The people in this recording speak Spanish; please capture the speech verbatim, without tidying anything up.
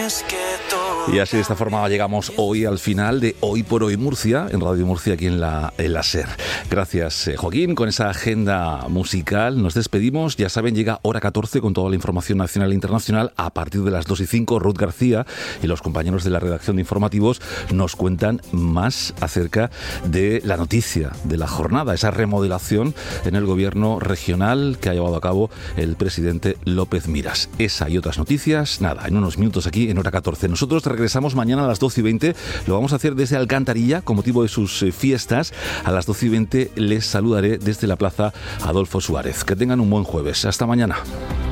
Y así de esta forma llegamos hoy al final de Hoy por Hoy Murcia, en Radio Murcia, aquí en la, en la SER. Gracias, eh, Joaquín, con esa agenda musical. Nos despedimos. Ya saben, llega hora catorce con toda la información nacional e internacional. A partir de las dos y cinco, Ruth García y los compañeros de la redacción de informativos nos cuentan más acerca de la noticia de la jornada, esa remodelación en el gobierno regional que ha llevado a cabo el presidente López Miras. Esa y otras noticias, nada, en unos minutos aquí en hora catorce. Nosotros regresamos mañana a las doce y veinte. Lo vamos a hacer desde Alcantarilla con motivo de sus eh, fiestas. A las doce y veinte les saludaré desde la plaza Adolfo Suárez. Que tengan un buen jueves. Hasta mañana.